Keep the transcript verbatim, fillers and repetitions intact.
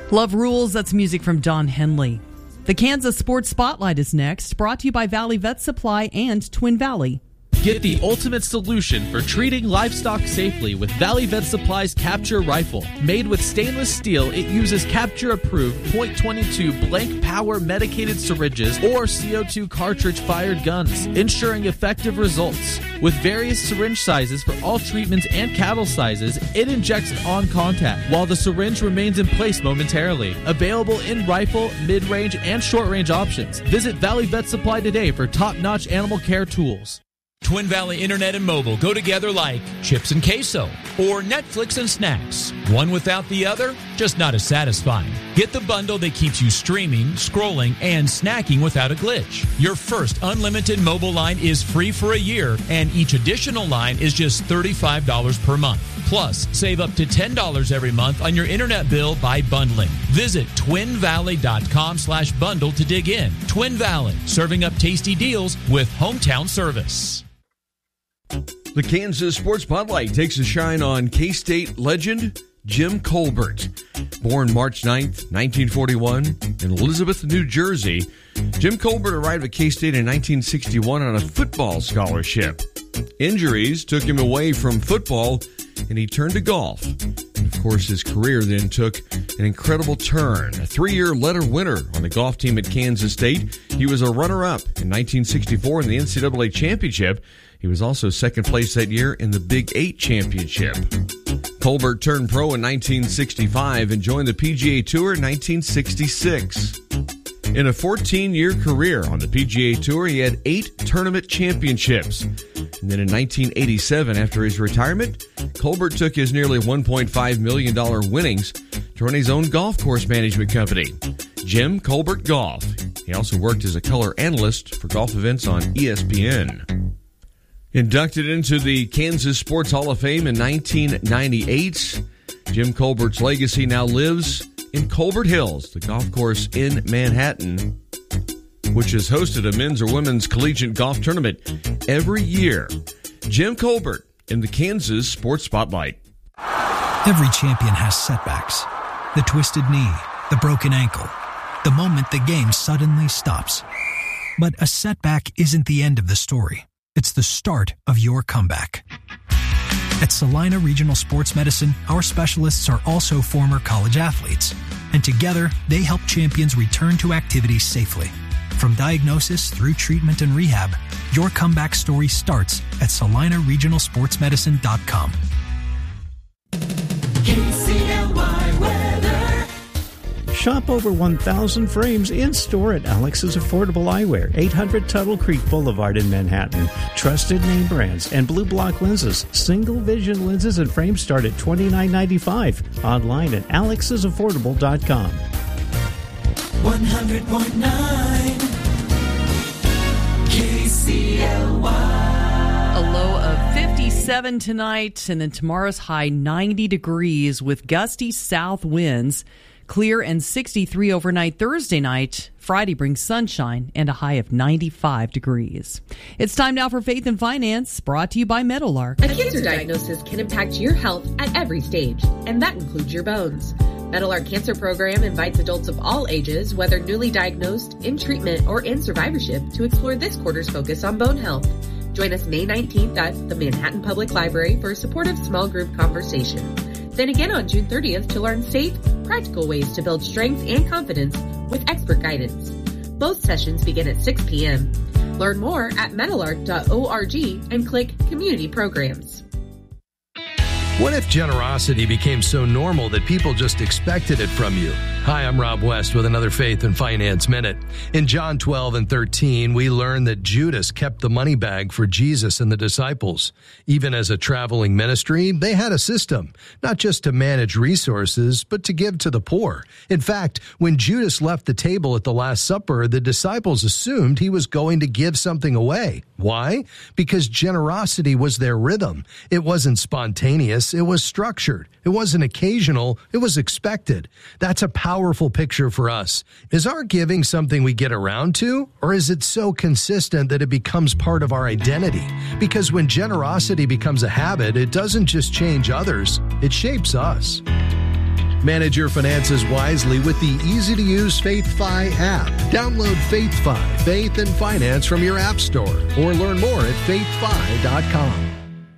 Love Rules, that's music from Don Henley. The Kansas Sports Spotlight is next, brought to you by Valley Vet Supply and Twin Valley. Get the ultimate solution for treating livestock safely with Valley Vet Supply's Capture Rifle. Made with stainless steel, it uses Capture-approved point two two blank power medicated syringes or C O two cartridge-fired guns, ensuring effective results. With various syringe sizes for all treatments and cattle sizes, it injects on contact while the syringe remains in place momentarily. Available in rifle, mid-range, and short-range options. Visit Valley Vet Supply today for top-notch animal care tools. Twin Valley Internet and mobile go together like chips and queso or Netflix and snacks. One without the other, just not as satisfying. Get the bundle that keeps you streaming, scrolling, and snacking without a glitch. Your first unlimited mobile line is free for a year, and each additional line is just thirty-five dollars per month. Plus, save up to ten dollars every month on your internet bill by bundling. Visit twinvalley.com slash bundle to dig in. Twin Valley, serving up tasty deals with hometown service. The Kansas Sports Spotlight takes a shine on K-State legend Jim Colbert. Born March ninth, nineteen forty-one, in Elizabeth, New Jersey, Jim Colbert arrived at K-State in nineteen sixty-one on a football scholarship. Injuries took him away from football, and he turned to golf. And of course, his career then took an incredible turn. A three-year letter winner on the golf team at Kansas State, he was a runner-up in nineteen sixty-four in the N C double A championship. He was also second place that year in the Big Eight championship. Colbert turned pro in nineteen sixty-five and joined the P G A Tour in nineteen sixty-six. In a fourteen-year career on the P G A Tour, he had eight tournament championships. And then in nineteen eighty-seven, after his retirement, Colbert took his nearly one point five million dollars winnings to run his own golf course management company, Jim Colbert Golf. He also worked as a color analyst for golf events on E S P N. Inducted into the Kansas Sports Hall of Fame in nineteen ninety-eight, Jim Colbert's legacy now lives in Colbert Hills, the golf course in Manhattan, which has hosted a men's or women's collegiate golf tournament every year. Jim Colbert in the Kansas Sports Spotlight. Every champion has setbacks. The twisted knee, the broken ankle, the moment the game suddenly stops. But a setback isn't the end of the story. It's the start of your comeback. At Salina Regional Sports Medicine, our specialists are also former college athletes. And together, they help champions return to activity safely. From diagnosis through treatment and rehab, your comeback story starts at salina regional sports medicine dot com. K C L Y weather. Shop over one thousand frames in-store at Alex's Affordable Eyewear, eight hundred Tuttle Creek Boulevard in Manhattan. Trusted name brands and Blue Block lenses. Single vision lenses and frames start at twenty-nine ninety-five. Online at alexes affordable dot com. one hundred point nine K C L Y. A low of fifty-seven tonight, and then tomorrow's high ninety degrees with gusty south winds. Clear and sixty-three overnight Thursday night. Friday brings sunshine and a high of ninety-five degrees. It's time now for Faith and Finance, brought to you by Meadowlark. A cancer diagnosis can impact your health at every stage, and that includes your bones. Meadowlark Cancer Program invites adults of all ages, whether newly diagnosed, in treatment, or in survivorship, to explore this quarter's focus on bone health. Join us May nineteenth at the Manhattan Public Library for a supportive small group conversation. Then again on June thirtieth to learn safe, practical ways to build strength and confidence with expert guidance. Both sessions begin at six p.m. Learn more at meadowlark dot org and click Community Programs. What if generosity became so normal that people just expected it from you? Hi, I'm Rob West with another Faith and Finance Minute. In John twelve and thirteen, we learn that Judas kept the money bag for Jesus and the disciples. Even as a traveling ministry, they had a system, not just to manage resources, but to give to the poor. In fact, when Judas left the table at the Last Supper, the disciples assumed he was going to give something away. Why? Because generosity was their rhythm. It wasn't spontaneous. It was structured. It wasn't occasional. It was expected. That's a powerful picture for us. Is our giving something we get around to, or is it so consistent that it becomes part of our identity? Because when generosity becomes a habit, it doesn't just change others, it shapes us. Manage your finances wisely with the easy-to-use FaithFi app. Download FaithFi, Faith and Finance from your app store, or learn more at faith fi dot com.